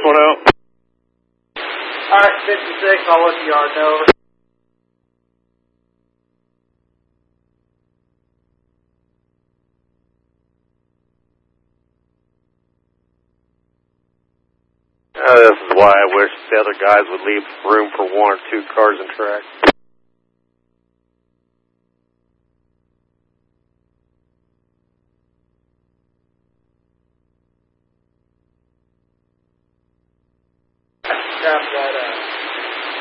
one out. Alright, 56, I'll let the yard know. This is why I wish the other guys would leave room for 1 or 2 cars in track. Grab that